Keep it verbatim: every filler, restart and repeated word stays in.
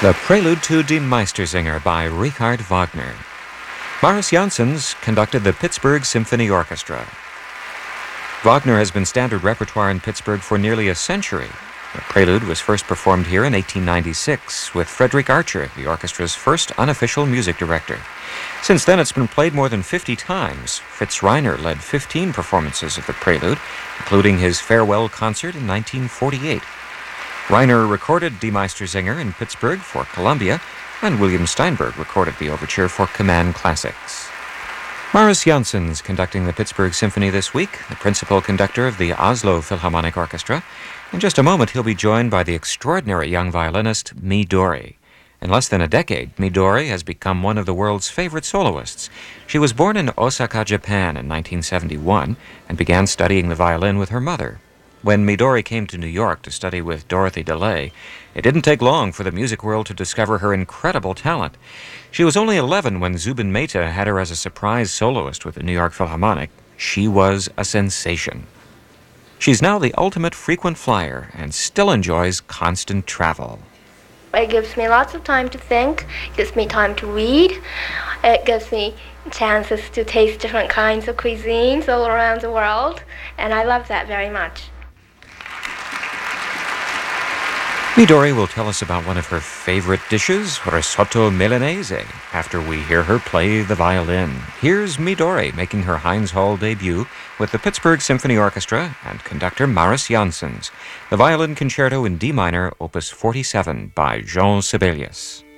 The Prelude to Die Meistersinger by Richard Wagner. Maris Janssens conducted the Pittsburgh Symphony Orchestra. Wagner has been standard repertoire in Pittsburgh for nearly a century. The Prelude was first performed here in eighteen ninety-six with Frederick Archer, the orchestra's first unofficial music director. Since then, it's been played more than fifty times. Fritz Reiner led fifteen performances of the Prelude, including his farewell concert in nineteen forty-eight. Reiner recorded Die Meistersinger in Pittsburgh for Columbia, and William Steinberg recorded the overture for Kaman Classics. Maris Janssens conducting the Pittsburgh Symphony this week, the principal conductor of the Oslo Philharmonic Orchestra. In just a moment, he'll be joined by the extraordinary young violinist Midori. In less than a decade, Midori has become one of the world's favorite soloists. She was born in Osaka, Japan in nineteen seventy-one and began studying the violin with her mother. When Midori came to New York to study with Dorothy DeLay, it didn't take long for the music world to discover her incredible talent. She was only eleven when Zubin Mehta had her as a surprise soloist with the New York Philharmonic. She was a sensation. She's now the ultimate frequent flyer and still enjoys constant travel. It gives me lots of time to think, gives me time to read, it gives me chances to taste different kinds of cuisines all around the world, and I love that very much. Midori will tell us about one of her favorite dishes, risotto milanese, after we hear her play the violin. Here's Midori making her Heinz Hall debut with the Pittsburgh Symphony Orchestra and conductor Maris Janssens, the Violin Concerto in D minor, opus forty-seven by Jean Sibelius.